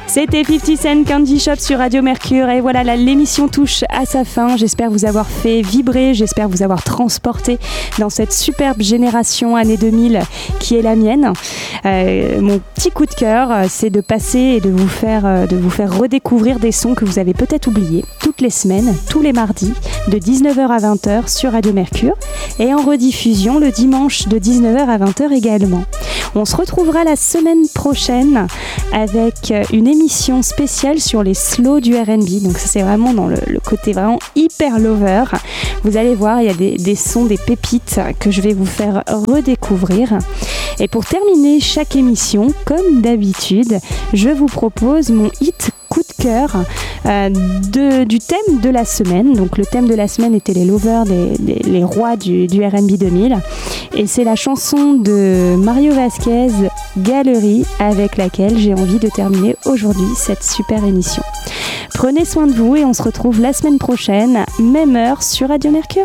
C'était 50 Cent Candy Shop sur Radio Mercure et voilà, l'émission touche à sa fin. J'espère vous avoir fait vibrer, j'espère vous avoir transporté dans cette superbe génération année 2000 qui est la mienne. Mon petit coup de cœur, c'est de passer et de vous faire redécouvrir des sons que vous avez peut-être oubliés toutes les semaines, tous les mardis de 19h à 20h sur Radio Mercure et en rediffusion le dimanche de 19h à 20h également. On se retrouvera la semaine prochaine avec une émission spéciale sur les slows du R&B. Donc ça, c'est vraiment dans le côté vraiment hyper lover. Vous allez voir, il y a des sons, des pépites que je vais vous faire redécouvrir. Et pour terminer chaque émission, comme d'habitude, je vous propose mon hit coup de cœur du thème de la semaine. Donc le thème de la semaine était les lovers, les rois du R&B 2000. Et c'est la chanson de Mario Vasquez, Galerie, avec laquelle j'ai envie de terminer aujourd'hui cette super émission. Prenez soin de vous et on se retrouve la semaine prochaine, même heure sur Radio Mercure.